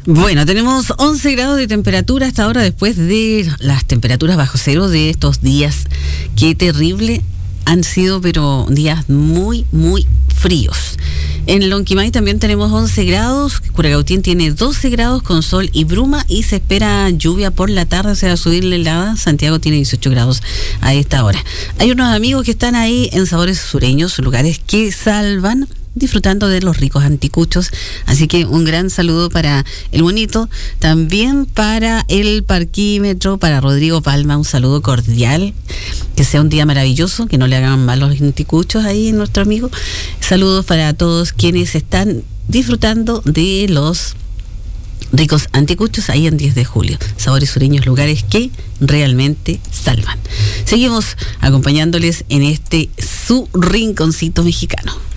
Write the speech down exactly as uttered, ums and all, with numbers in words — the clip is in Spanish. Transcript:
Bueno, tenemos once grados de temperatura hasta ahora, después de las temperaturas bajo cero de estos días. Qué terrible han sido, pero días muy, muy fríos. En Lonquimay también tenemos once grados, Curacautín tiene doce grados con sol y bruma y se espera lluvia por la tarde, se va a subir la helada. Santiago tiene dieciocho grados a esta hora. Hay unos amigos que están ahí en Sabores Sureños, lugares que salvan, disfrutando de los ricos anticuchos, así que un gran saludo para el bonito, también para el parquímetro, para Rodrigo Palma, un saludo cordial, que sea un día maravilloso, que no le hagan mal los anticuchos ahí nuestro amigo. Saludos para todos quienes están disfrutando de los ricos anticuchos ahí en diez de julio. Sabores Sureños, lugares que realmente salvan. Seguimos acompañándoles en este su rinconcito mexicano.